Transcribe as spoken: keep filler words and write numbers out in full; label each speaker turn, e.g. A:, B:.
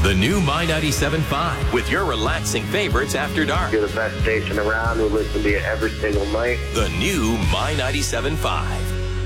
A: The new My ninety-seven point five with your relaxing favorites after dark.
B: You're the best station around. We listen to you every single night.
A: The new My ninety-seven point five.